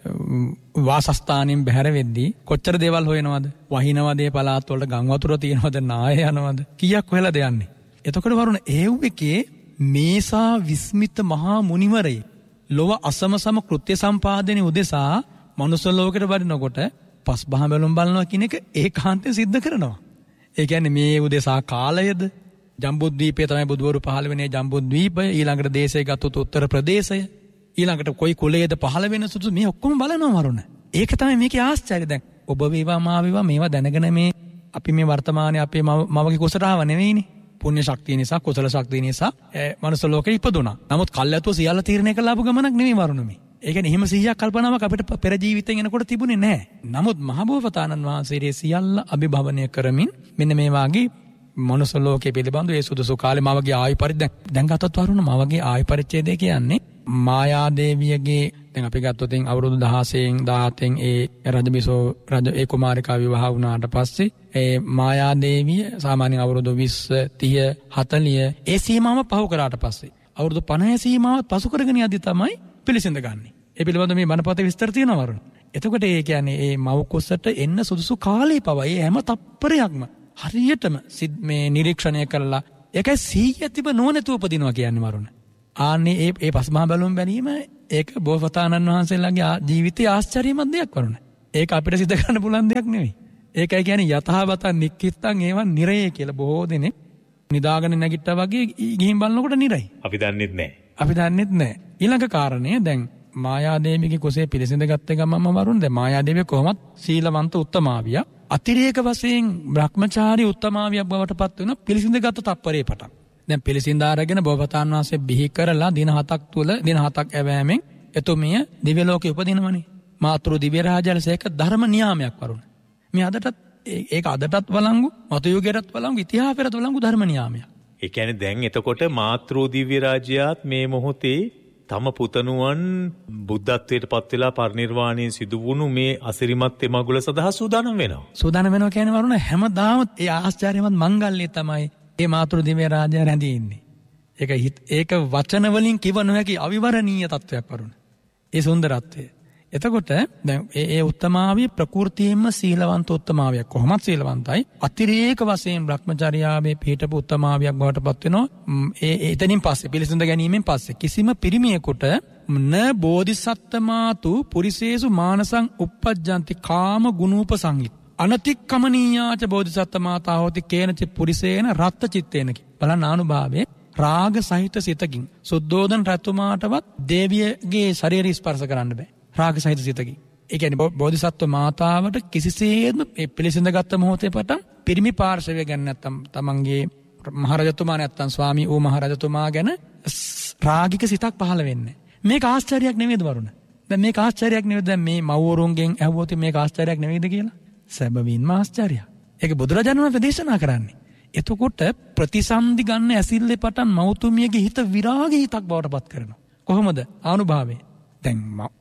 වාසස්ථානින් බැහැර වෙද්දී කොච්චර දේවල් හොයනවද? වහිනවද ඒ පළාත් වලට ගම් වතුර තියෙනවද? නාය යනවද? කීයක් හොයලාද යන්නේ? එතකොට වරුණ ඒව් එකේ මේසා විස්මිත මහා මුනිවරේ ලොව අසමසම කෘත්‍ය සම්පාදනයේ උදෙසා මනුස්ස ලෝකෙට වඩිනකොට පස්බහ බැලුම් බලනවා කියන එක ඒකාන්තයෙන් සිද්ධ කරනවා. ඒ කියන්නේ මේ උදෙසා කාලයද ජම්බුද්වීපයේ තමයි බුදුවරු පහළ වෙන්නේ. ජම්බුද්වීපය ඊළඟට දේශය ගත්තොත් උත්තර ප්‍රදේශය ඊළඟට කොයි කුලයේද පහළ වෙන සුදු මේ ඔක්කොම බලනවා වරුණ. ඒක තමයි මේකේ ආශ්චර්යය. දැන් ඔබ වේවා මා වේවා මේවා දැනගෙන මේ අපි මේ වර්තමානයේ අපේ මවගේ කුසලාව නෙවෙයිනේ. පුණ්‍ය ශක්තිය නිසා කුසල ශක්තිය නිසා මනුස්ස ලෝකෙ ඉපදුණා. නමුත් කල්ැතුව සියල්ල තීරණය කළා ආපු ගමනක් නෙවෙයි වරුණ මේ. ඒ කියන්නේ එහෙම සිහියක් කල්පනාවක් අපිට පෙර ජීවිතෙන් එනකොට තිබුණේ නැහැ. නමුත් මහබෝසතාණන් වහන්සේගේ සියල්ල අභිභවනය කරමින් මෙන්න මේ වාගේ මනුස්ස ලෝකයේ පිළිබඳව ඒ සුදුසු කාලේ මවගේ ආයු පරිද්ද දැන් ගතත් වරුණ මවගේ ආයු පරිච්ඡේදය කියන්නේ මායාදේවියගේ දැන් අපි ගත්තොත් අවුරුදු දහසෙන් දහතෙන් ඒ රජබිසෝ රජ ඒ කුමාරිකා විවාහ වුණාට පස්සේ ඒ මායාදේවිය සාමාන්‍යයෙන් අවුරුදු විස්ස තිහ හතලිය ඒ සීමාව පහු කරාට පස්සේ අවුරුදු පනහ සීමාවත් පසු කරගෙන යද්දි තමයි පිළිසිඳ ගන්නෙ. ඒ පිළිබඳව මේ මනපතේ විස්තර තියෙනවා වරුණ. එතකොට ඒ කියන්නේ ඒ මව් කුසට එන්න සුදුසු කාලේ පවා ඒ හැම තප්පරයක්ම හරියටම මේ නිරීක්ෂණය කරලා ඒකයි සිහිය තිබ නොනැතුව උපදිනවා කියන්නේ වරුණ. ආන්නේ ඒ ඒ පස්මහා බැලුම් බැලීම ඒක බෝසතාණන් වහන්සේලාගේ ජීවිතයේ ආශ්චර්යමත් දෙයක් වරුණ. ඒක අපිට සිද්ධ කරන්න පුළුවන් දෙයක් නෙවෙයි. ඒකයි කියන්නේ යථාබතං නික්කිත්තං ඒවන් නිරයේ කියලා බොහෝ දෙනෙක් නිදාගෙන නැගිට්ටා වගේ ගිහින් බලනකොට නිරයි. අපි දන්නෙත් නැහැ. අපි දන්නෙත් නැහැ. ඊළඟ කාරණය දැන් මායාදේවිගේ කුසේ පිළිසිඳ ගත්ත ගමන්ම වරුණ දැන් මායාදේවිය කොහොමත් සීලවන්ත උත්තමාවිය අතිරේක වශයෙන් බ්‍රහ්මචාරී උත්තමාවියක් බවට පත් වෙන පිළිසිඳ ගත්ත තප්පරේ පටන්. දැන් පිළිසිඳ ආරගෙන බෝසතාණන් වහන්සේ බිහි කරලා දින හතක් තුල දින හතක් ඇවෑමෙන් එතුමිය දිව්‍ය ලෝකේ උපදිනවනේ. මාතෘ දිව්‍ය රාජ්‍යලසේක ධර්ම නියාමයක් වරුණ. මේ අදටත් ඒක අදටත් වළංගු මතු යුගයටත් වළංගු ඉතිහාසයටත් වළංගු ධර්ම නියාමයක්. ඒ කියන්නේ දැන් එතකොට මාතෘ දිව්‍ය රාජ්‍යයත් මේ මොහොතේ තම පුතණුවන් බුද්ධත්වයට පත් වෙලා පරිනිර්වාණය සිදු වුණු මේ අසිරිමත් එමගුල සඳහා සූදානම් වෙනවා. සූදානම් වෙනවා කියන්නේ වරුණ හැමදාම ඒ ආශ්චර්යමත් මංගල්‍යය තමයි මේ මාතෘ දිව්‍ය රාජ්‍ය රැඳී ඉන්නේ. ඒක ඒක වචන වලින් කිව නොහැකි අවිවරණීය තත්වයක් වරුණ. ඒ සුන්දරත්වය. එතකොට දැන් ඒ ඒ උත්තමාවිය ප්‍රകൃතියෙන්ම සීලවන්ත උත්තමාවියක් කොහොමත් සීලවන්තයි අතිරේක වශයෙන් බ්‍රහ්මචර්යාවේ පිළිපදපු උත්තමාවියක් බවට පත් වෙනවා. ඒ එතනින් පස්සේ පිළිසඳ ගැනීමෙන් පස්සේ කිසිම පිරිමියෙකුට න බෝධිසත්තමාතු පුරිසේසු මානසං uppajjanti කාම ගුණූපසංහිත අනතික්කමනීයාච බෝධිසත්තමාතා හෝති කේනච පුරිසේන රත්ත චිත්තේන බලන්න ආනුභාවයේ රාග සහිත සිතකින් සුද්ධෝදන රතුමාටවත් දේවියගේ ශරීරය ස්පර්ශ කරන්න බෑ. රාග සහිත සිතකින්. ඒ කියන්නේ බෝධිසත්ව මාතාවට කිසිසේත්ම මේ පිළිසිඳගත් මොහොතේ පටන් පිරිමි පාර්ශවය ගැන නැත්තම් තමන්ගේ මහරජතුමා නැත්තම් ස්වාමී වූ මහරජතුමා ගැන රාගික සිතක් පහළ වෙන්නේ. මේක ආශ්චර්යයක් නෙවෙයිද වරුණ? දැන් මේක ආශ්චර්යයක් නෙවෙයිද දැන් මේ මව්වරුන්ගෙන් ඇහුවොත් මේක ආශ්චර්යයක් නෙවෙයිද කියලා? සැබවින්ම ආශ්චර්යයක්. ඒක බුදුරජාණන් වහන්සේ දේශනා කරන්නේ. එතකොට ප්‍රතිසන්දි ගන්න ඇසිල්ලේ පටන් මෞතුමියගේ හිත විරාගී හිතක් බවට පත් කරනවා. කොහොමද? ආනුභාවය. දැන්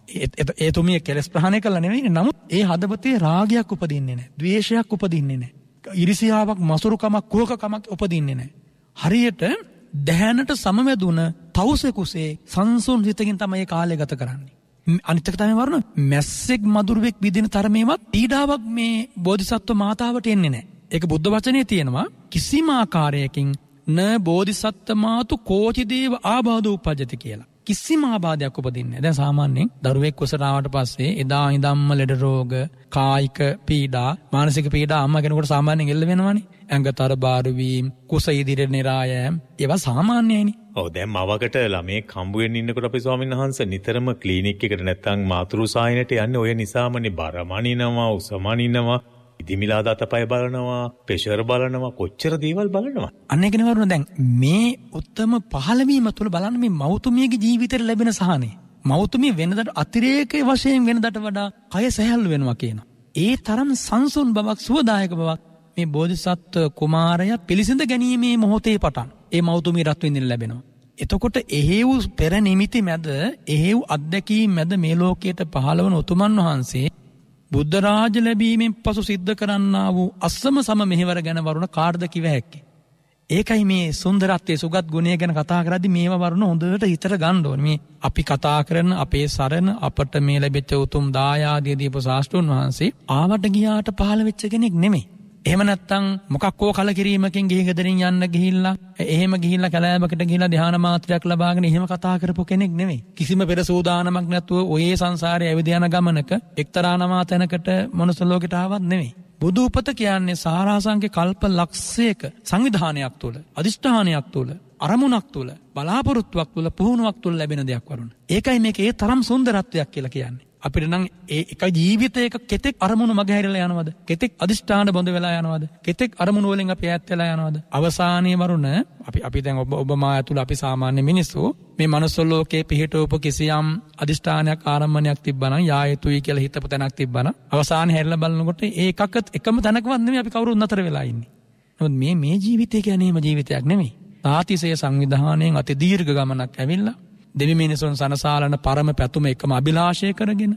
ඒ තුමිය කෙලස් ප්‍රහාණය කළා නෙවෙයිනේ. නමුත් ඒ හදවතේ රාගයක් උපදින්නේ නැහැ. ද්වේෂයක් උපදින්නේ නැහැ. ඊර්ෂ්‍යාවක්, මසුරුකමක්, කුහකකමක් උපදින්නේ නැහැ. හරියට දැහැනට සමවැදුන තවුසේ කුසේ සංසුන් හිතකින් තමයි කාලය ගත කරන්නේ. අනිත් එක තමයි වරුණ මැස්සෙක් මදුරුවෙක් විදින තරමේවත් පීඩාවක් මේ බෝධිසත්ව මාතාවට එන්නේ නැහැ. ඒක බුද්ධ වචනේ තියෙනවා කිසිම ආකාරයකින් න බෝධිසත්ව මාතු කෝචි දේව ආබාධ උපජ්ජති කියලා. කිසිම ආබාධයක් උපදින්නේ නැහැ. දැන් සාමාන්‍යයෙන් දරුවෙක් කුසට ආවට පස්සේ එදා ඉඳන්ම ලෙඩ රෝග, කායික පීඩා, මානසික පීඩා අම්මා කෙනෙකුට සාමාන්‍යයෙන් එල්ල වෙනවනේ. ඇඟතර බාරු වීම, කුස ඉදිරියට නිරායම්, ඒවා සාමාන්‍යයිනේ. ඔව් දැන් මවකට ළමෙක් හම්බ වෙන්න ඉන්නකොට අපේ ස්වාමීන් වහන්සේ නිතරම ක්ලිනික් එකට නැත්තම් මාතෘ සායනයට යන්නේ ඔය නිසාමනේ. බරමණිනවා, උසමණිනවා, ඉදිමිලා දතපය බලනවා, ප්‍රෙෂර් බලනවා, කොච්චර දේවල් බලනවා. අන්න ඒකනේ වරුණ දැන් මේ උත්තම පහළවීම තුළ බලන්න මේ මෞතුමියගේ ජීවිතේට ලැබෙන සහනය. මෞතුමිය වෙනදට අතිරේක වශයෙන් වෙනදට වඩා කය සැහැල්ලු වෙනවා කියනවා. ඒ තරම් සංසුන් බවක්, සුවදායක බවක් මේ බෝධිසත්ව කුමාරයා පිළිසිඳ ගැනීමේ මොහොතේ පටන් ඒ මෞතුමිය රත් වෙන්න ලැබෙනවා. එතකොට එහෙව් පෙර නිමිති මැද, එහෙව් අත්දැකීම් මැද මේ ලෝකයට පහළ වන උතුමන් වහන්සේ බුද්ධ රාජ ලැබීමෙන් පසු සිද්ධ කරන්නා වූ අස්සම සම මෙහෙවර ගැන වරුණ කාර්ද කිව හැක්කේ. ඒකයි මේ සුන්දරත්වයේ සුගත් ගුණය ගැන කතා කරද්දී මේවා වරුණ හොඳට හිතට ගන්න ඕනේ. මේ අපි කතා කරන අපේ සරණ අපට මේ ලැබෙච්ච උතුම් දායාදිය දීපු ශාස්ත්‍රඥ වහන්සේ ආවට ගියාට පහළ වෙච්ච කෙනෙක් නෙමෙයි. එහෙම නැත්තම් මොකක්කෝ කලකිරීමකින් ගිහි ගෙදරින් යන්න ගිහිල්ලා එහෙම ගිහිල්ලා කැලෑවකට ගිහිල්ලා ධ්‍යාන මාත්‍රයක් ලබාගෙන එහෙම කතා කරපු කෙනෙක් නෙමෙයි. කිසිම පෙර සූදානමක් නැතුව ඔයේ සංසාරයේ ඇවිද යන ගමනක එක්තරා නමාතැනකට මනුස්ස ලෝකෙට ආවත් නෙමෙයි. බුදු උපත කියන්නේ සාරාංශික කල්ප ලක්ෂයක සංවිධානයක් තුළ, අදිෂ්ඨානයක් තුළ, අරමුණක් තුළ, බලාපොරොත්තුවක් තුළ, පුහුණුවක් තුළ ලැබෙන දෙයක් වරුණ. ඒකයි මේක ඒ තරම් සුන්දරත්වයක් කියලා කියන්නේ. අපිට නම් ඒ එක ජීවිතයක කෙතෙක් අරමුණු මගහැරලා යනවද? කෙතෙක් අදිෂ්ඨාන බඳ වෙලා යනවද? කෙතෙක් අරමුණු වලින් අපි ඈත් වෙලා යනවද? අවසානයේ වරුණ අපි අපි දැන් ඔබ ඔබ මා ඇතුළ අපි සාමාන්‍ය මිනිස්සු මේ මනුස්ස ලෝකේ පිහිටවපු කිසියම් අදිෂ්ඨානයක් ආරම්භණයක් තිබ්බනම් යා යුතුයි කියලා හිතපු තැනක් තිබ්බනම් අවසානයේ හැරිලා බලනකොට ඒ එකකත් එකම තැනකවත් නෙමෙයි අපි කවුරුත් නතර වෙලා ඉන්නේ. නමුත් මේ මේ ජීවිතය කියන්නේ එහෙම ජීවිතයක් නෙමෙයි. තාතිසය සංවිධානයෙන් අති දීර්ඝ ගමනක් ඇවිල්ලා දෙවි මිනිසුන් සනසාලන පරම පැතුම එකම අභිලාෂය කරගෙන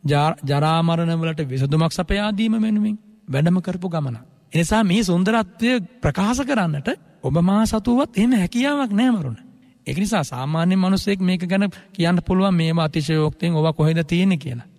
ජරා මරණ වලට විසඳුමක් සපයා දීම වෙනුවෙන් වැඩම කරපු ගමන. ඒ නිසා මේ සුන්දරත්වය ප්‍රකාශ කරන්නට ඔබ මා සතුවත් එහෙම හැකියාවක් නැහැ මරුණ. ඒක නිසා සාමාන්‍ය මිනිසෙක් මේක ගැන කියන්න පුළුවන් මේවා අතිශයෝක්තියෙන් ඔබ කොහෙද තියෙන්නේ කියලා.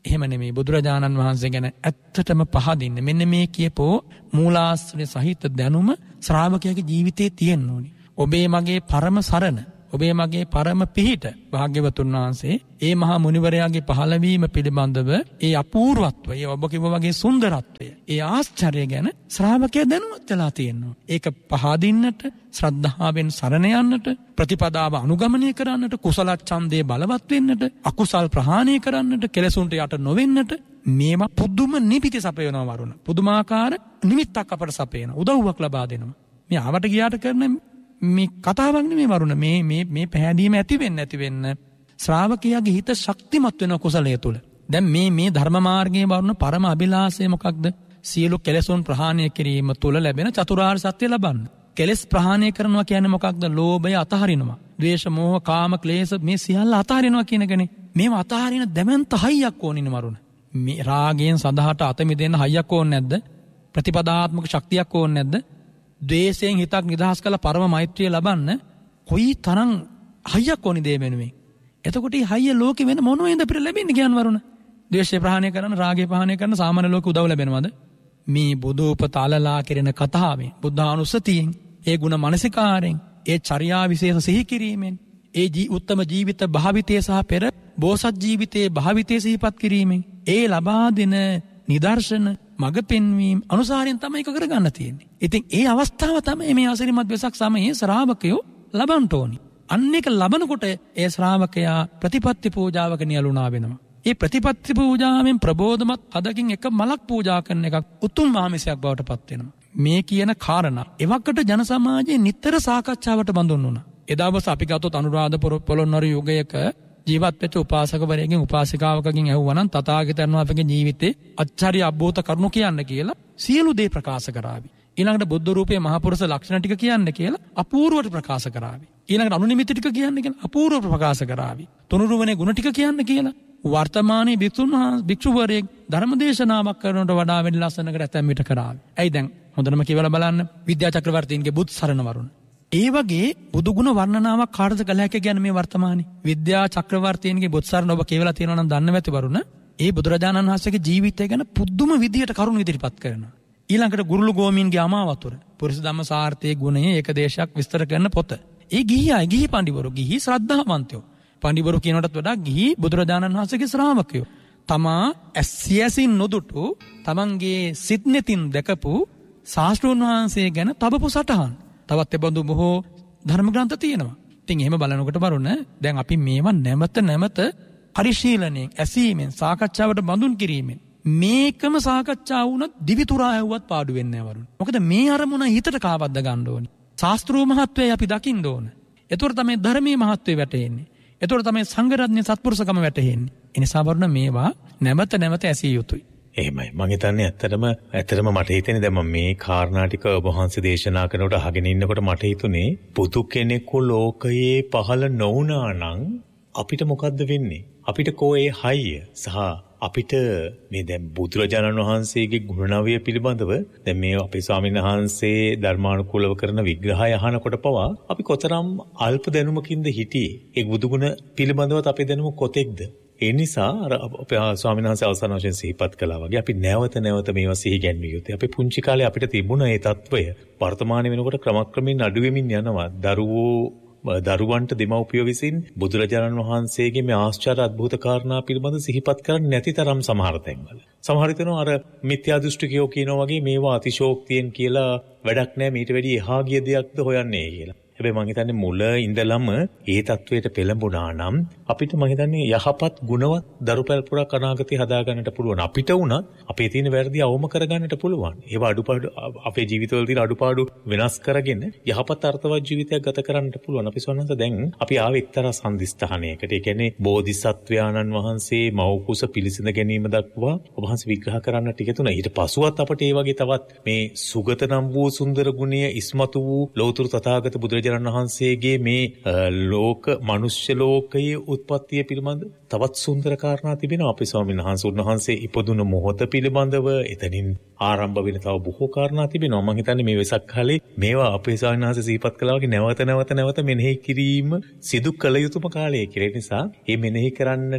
එහෙම නෙමෙයි. බුදුරජාණන් වහන්සේ ගැන ඇත්තටම පහදින්න මෙන්න මේ කියපෝ මූලාශ්‍රය සහිත දැනුම ශ්‍රාවකයාගේ ජීවිතේ තියෙන්න ඕනි. ඔබේ මගේ පරම සරණ, ඔබේ මගේ පරම පිහිට භාග්‍යවතුන් වහන්සේ ඒ මහා මුනිවරයාගේ පහළවීම පිළිබඳව ඒ අපූර්වත්වය, ඒ ඔබ කිව්වා වගේ සුන්දරත්වය, ඒ ආශ්චර්ය ගැන ශ්‍රාවකයා දැනුවත් වෙලා තියෙනවා. ඒක පහදින්නට, ශ්‍රද්ධාවෙන් සරණ යන්නට, ප්‍රතිපදාව අනුගමනය කරන්නට, කුසල ඡන්දේ බලවත් වෙන්නට, අකුසල් ප්‍රහාණය කරන්නට, කෙලෙසුන්ට යට නොවෙන්නට මේවා පුදුම නිපිති සපයනවා වරුණ. පුදුමාකාර නිමිත්තක් අපට සපයන උදව්වක් ලබා දෙනවා. මේ ආවට ගියාට කරන මේ කතාවක් නෙමෙයි වරුණ. මේ මේ මේ පැහැදීම ඇති වෙන්න ඇති වෙන්න ශ්‍රාවකයාගේ හිත ශක්තිමත් වෙන කුසලයේ තුල. දැන් මේ මේ ධර්ම මාර්ගයේ වරුණ පරම අභිලාෂය මොකක්ද? සියලු කෙලෙසුන් ප්‍රහාණය කිරීම තුල ලැබෙන චතුරාර්ය සත්‍ය ලබන්න. කෙලෙස් ප්‍රහාණය කරනවා කියන්නේ මොකක්ද? ලෝභය අතහරිනවා. ද්වේෂ, මෝහ, කාම, ක්ලේශ මේ සියල්ල අතහරිනවා කියන එකනේ. මේව අතහරින දැමන්ත හයියක් ඕනිනේ වරුණ. මේ රාගයෙන් සදාට අත මිදෙන්න හයියක් ඕනේ නැද්ද? ප්‍රතිපදාත්මක ශක්තියක් ඕනේ නැද්ද? ද්වේෂයෙන් හිතක් නිදහස් කළ පරම මෛත්‍රිය ලබන්න කොයි තරම් හයියක් ඕනි දේ වෙනුවෙන්. එතකොට මේ හයිය ලෝකෙ වෙන මොනවෙන්ද අපිට ලැබෙන්නේ කියන වරුණ? ද්වේෂය ප්‍රහාණය කරන, රාගය ප්‍රහාණය කරන සාමාන්‍ය ලෝකෙ උදව් ලැබෙනවද? මේ බුදු උපතලලා කෙරෙන කතාවෙන්, බුද්ධානුස්සතියෙන්, ඒ ගුණ මනසිකාරයෙන්, ඒ චර්යා විශේෂ සිහි කිරීමෙන්, ඒ ජී උත්තම ජීවිත භාවිතය සහ පෙර බෝසත් ජීවිතයේ භාවිතය සිහිපත් කිරීමෙන් ඒ ලබා දෙන නිදර්ශන, මඟ පෙන්වීම අනුසාරයෙන් තමයි ඒක කරගන්න තියෙන්නේ. ඉතින් ඒ අවස්ථාව තමයි මේ ආශිර්වාද වෙසක් සමයේ ශ්‍රාවකයෝ ලබන්න ඕනි. අන්න ඒක ලබනකොට ඒ ශ්‍රාවකයා ප්‍රතිපත්ති පූජාවක නියලුණා වෙනවා. ඒ ප්‍රතිපත්ති පූජාවෙන් ප්‍රබෝධමත් හදකින් එක මලක් පූජා කරන එකක් උතුම් ආමිසයක් බවට පත් වෙනවා. මේ කියන කාරණා එවකට ජන සමාජයේ නිතර සාකච්ඡාවට බඳුන් වුණා. එදාවස අපි ගත්තොත් අනුරාධපුර පොළොන්නරු යුගයක ජීවත් වෙච්ච උපාසකවරයෙක්ගෙන් උපාසිකාවකගෙන් ඇහුවා නම් තථාගතයන් වහන්සේගේ ජීවිතේ අච්චරිය අභූත කරුණු කියන්න කියලා සියලු දේ ප්‍රකාශ කරાવી. ඊළඟට බුද්ධ රූපයේ මහ පුරුෂ ලක්ෂණ ටික කියන්න කියලා අපූර්වට ප්‍රකාශ කරાવી. ඊළඟට අනුනිමිති ටික කියන්න කියලා අපූර්වට ප්‍රකාශ කරાવી. තුනුරුවනේ ගුණ ටික කියන්න කියලා වර්තමානයේ භික්ෂුන් වහන්සේ භික්ෂුවරයෙක් ධර්මදේශනාවක් කරනට වඩා වැඩි ලස්සනකට ඇතැම් විට කරાવી. ඇයි දැන් හොඳටම කියවලා බලන්න විද්‍යා චක්‍රවර්තීන්ගේ බුත් සරණ වරුණ. ඒ වගේ බුදුගුණ වර්ණනාවක් කාටද කළ හැකි කියන්නේ මේ වර්තමානයේ විද්‍යා චක්‍රවර්තීන්ගේ බුත් සරණ ඔබ කියවලා තියෙනවා නම් දන්න නැති වරුණ. ඒ බුදුරජාණන් වහන්සේගේ ජීවිතය ගැන පුදුම විදියට කරුණු ඉදිරිපත් කරනවා. ඊළඟට ගුරුළු ගෝමීන්ගේ අමාවතුර පුරුෂ ධම්ම සාර්ථයේ ගුණය ඒකදේශයක් විස්තර කරන පොත. ඒ ගිහි අය ගිහි පඬිවරු ගිහි ශ්‍රද්ධාවන්තයෝ. පඬිවරු කියනටත් වඩා ගිහි බුදුරජාණන් වහන්සේගේ ශ්‍රාවකයෝ. තමා ඇසියසින් නොදුටු තමන්ගේ සිත් නෙතින් දැකපු ශාස්ත්‍රඥ වහන්සේ ගැන තබපු සටහන්. තවත් එබඳු බොහෝ ධර්ම ග්‍රන්ථ තියෙනවා. ඉතින් එහෙම බලනකොට වරුණ දැන් අපි මේවා නැමත නැමත පරිශීලනයෙන්, ඇසීමෙන්, සාකච්ඡාවට බඳුන් කිරීමෙන් මේකම සාකච්ඡා වුණත් දිවිතුරා ඇහුවත් පාඩු වෙන්නේ නැහැ වරුණ. මොකද මේ අරමුණ හිතට කාවද්ද ගන්න ඕනේ. ශාස්ත්‍රෝය මහත්වය අපි දකින්න ඕන. ඒතකොට තමයි ධර්මයේ මහත්වය වැටෙන්නේ. ඒතකොට තමයි සංඝ රත්නයේ සත්පුරුෂකම වැටෙන්නේ. ඒ නිසා වරුණ මේවා නැමත නැමත ඇසිය යුතුයි. එහෙමයි. මම හිතන්නේ ඇත්තටම ඇත්තටම මට හිතෙන්නේ දැන් මම මේ කාරණා ටික ඔබ වහන්සේ දේශනා කරනකොට අහගෙන ඉන්නකොට මට හිතුනේ බුදු කෙනෙකු ලෝකයේ පහළ නොවුනා නම් අපිට මොකද්ද වෙන්නේ? අපිට කෝ ඒ හයිය සහ අපිට මේ දැන් බුදුරජාණන් වහන්සේගේ ගුණනවය පිළිබඳව දැන් මේ අපේ ස්වාමීන් වහන්සේ ධර්මානුකූලව කරන විග්‍රහය අහනකොට පවා අපි කොතරම් අල්ප දැනුමකින්ද හිටියේ? ඒ බුදුගුණ පිළිබඳවත් අපේ දැනුම කොතෙක්ද? ඒ නිසා අර අපේ ස්වාමීන් වහන්සේ අවසාන වශයෙන් සිහිපත් කළා වගේ අපි නැවත නැවත මේවා සිහි ගැන්විය යුතුයි. අපි පුංචි කාලේ අපිට තිබුණ ඒ తত্ত্বය වර්තමානයේ වෙනකොට ක්‍රමක්‍රමයෙන් අඩු වෙමින් යනවා. දරුවෝ දරුවන්ට දෙමව්පියෝ විසින් බුදුරජාණන් වහන්සේගේ මේ ආශ්චර්ය අద్భుත කාරණා පිළිබඳ සිහිපත් කරන්නේ නැති තරම් සමහර තැන්වල. සමහර විටනෝ අර මිත්‍යා දෘෂ්ටිකයෝ කියනවා වගේ මේවා අතිශෝක්තියෙන් කියලා වැඩක් නැහැ, මීට වැඩි එහා ගිය දෙයක්ද හොයන්නේ කියලා. හැබැයි මම හිතන්නේ මුල ඉඳලම ඒ தത്വයට පෙළඹුණා නම් අපිට මම හිතන්නේ යහපත් ගුණවත් දරුපැල්පුරක් අනාගතේ හදාගන්නට පුළුවන්. අපිට වුණත් අපේ තියෙන වැරදි අවම කරගන්නට පුළුවන්. ඒවා අඩුපාඩු අපේ ජීවිතවල තියෙන අඩුපාඩු වෙනස් කරගෙන යහපත් අර්ථවත් ජීවිතයක් ගත කරන්නට පුළුවන්. අපි සොන්නස දැන් අපි ආවේ එක්තරා සම්දිස්ථානයකට. ඒ කියන්නේ බෝධිසත්වයාණන් වහන්සේ මව් කුස පිළිසිඳ ගැනීම දක්වා ඔබ වහන්සේ විග්‍රහ කරන්න ටික තුන. ඊට පසුවත් අපට ඒ වගේ තවත් මේ සුගත නම් වූ සුන්දර ගුණය ඉස්මතු වූ ලෞතර තථාගත බුදුරජාණන් වහන්සේගේ මේ ලෝක මනුෂ්‍ය ලෝකයේ උත්පත්තිය පිළිබඳ තවත් සුන්දර කාරණා තිබෙනවා. අපේ ස්වාමීන් වහන්සේ උන්වහන්සේ ඉපදුන මොහොත පිළිබඳව එතනින් ආරම්භ වෙන තව බොහෝ කාරණා තිබෙනවා. මම හිතන්නේ මේ වෙසක් කාලේ මේවා අපේ ස්වාමීන් වහන්සේ සිහිපත් කළා වගේ නැවත නැවත නැවත මෙනෙහි කිරීම සිදු කළ යුතුම කාලය කියලා. ඒ නිසා මේ මෙනෙහි කරන්නට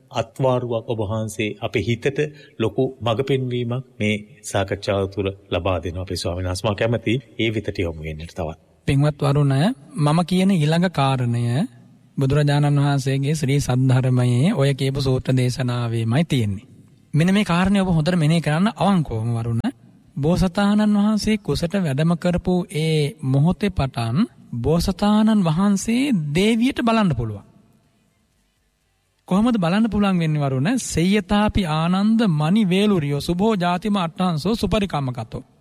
අත්වාරුවක් ඔබ වහන්සේ අපේ හිතට ලොකු මඟ පෙන්වීමක් මේ සාකච්ඡාව තුළ ලබා දෙනවා අපේ ස්වාමීන් වහන්සේ. මම කැමතියි ඒ විතට යොමු වෙන්නට තවත්. පින්වත් වරුණ, මම කියන ඊළඟ කාරණය බුදුරජාණන් වහන්සේගේ ශ්‍රී සද්ධර්මයේ ඔය කියපු සූත්‍ර දේශනාවෙමයි තියෙන්නේ. මෙන්න මේ කාරණේ ඔබ හොඳට මෙනෙහි කරන්න අවංකවම වරුණ. බෝසතාණන් වහන්සේ කුසට වැඩම කරපු ඒ මොහොතේ පටන් බෝසතාණන් වහන්සේ දේවියට බලන්න පුළුවන්. කොහොමද බලන්න පුළුවන් වෙන්නේ වරුණ? සේයතාපි ආනන්ද මණි වේලුරියෝ සුභෝ ජාතිම අට්ඨංසෝ සුපරිකම්මකතෝ.